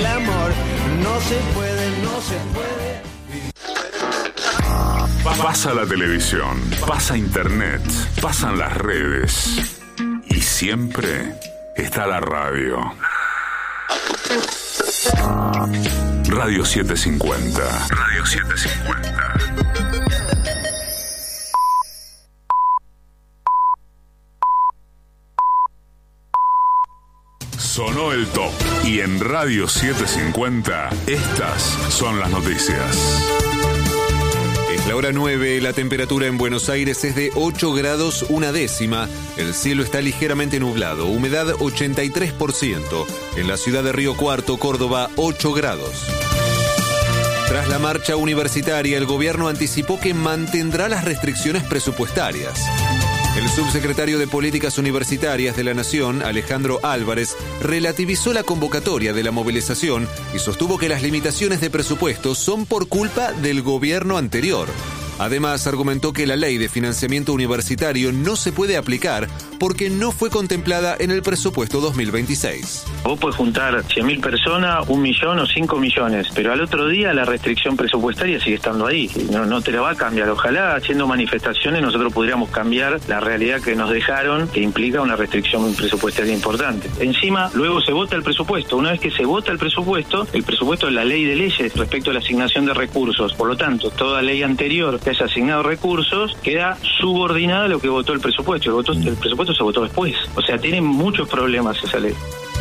el amor. No se puede, no se puede. Pasa la televisión, pasa internet, pasan las redes y siempre está la radio. Radio 750. Radio 750. Sonó el top y en Radio 750 estas son las noticias. Es la hora 9, la temperatura en Buenos Aires es de 8 grados una décima, el cielo está ligeramente nublado, humedad 83%, en la ciudad de Río Cuarto, Córdoba, 8 grados. Tras la marcha universitaria, el gobierno anticipó que mantendrá las restricciones presupuestarias. El subsecretario de Políticas Universitarias de la Nación, Alejandro Álvarez, relativizó la convocatoria de la movilización y sostuvo que las limitaciones de presupuesto son por culpa del gobierno anterior. Además, argumentó que la ley de financiamiento universitario no se puede aplicar porque no fue contemplada en el presupuesto 2026. Vos podés juntar 100.000 personas, 1 millón o 5 millones, pero al otro día la restricción presupuestaria sigue estando ahí. No te la va a cambiar. Ojalá haciendo manifestaciones nosotros podríamos cambiar la realidad que nos dejaron, que implica una restricción presupuestaria importante. Encima, luego se vota el presupuesto. Una vez que se vota el presupuesto es la ley de leyes respecto a la asignación de recursos. Por lo tanto, toda ley anterior que haya asignado recursos queda subordinada a lo que votó el presupuesto. El presupuesto se votó después. O sea, tiene muchos problemas esa ley.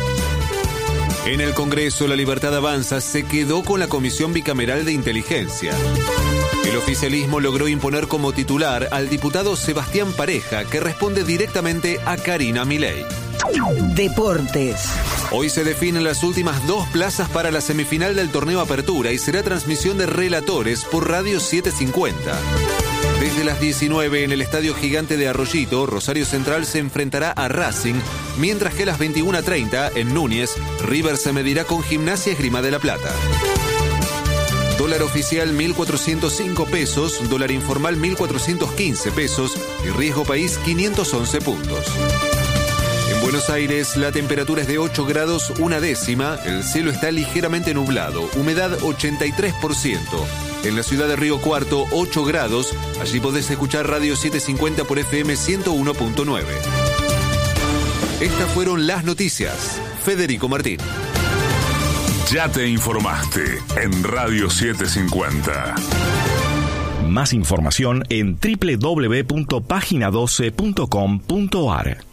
En el Congreso, La Libertad Avanza se quedó con la Comisión Bicameral de Inteligencia. El oficialismo logró imponer como titular al diputado Sebastián Pareja, que responde directamente a Karina Milei. Deportes. Hoy se definen las últimas 2 plazas para la semifinal del torneo Apertura y será transmisión de relatores por Radio 750. Desde las 19 en el Estadio Gigante de Arroyito, Rosario Central se enfrentará a Racing, mientras que a las 21:30 en Núñez, River se medirá con Gimnasia Esgrima de la Plata. Dólar oficial 1.405 pesos, dólar informal 1.415 pesos y riesgo país 511 puntos. En Buenos Aires la temperatura es de 8 grados una décima, el cielo está ligeramente nublado, humedad 83%. En la ciudad de Río Cuarto, 8 grados, allí podés escuchar Radio 750 por FM 101.9. Estas fueron las noticias. Federico Martín. Ya te informaste en Radio 750. Más información en www.pagina12.com.ar.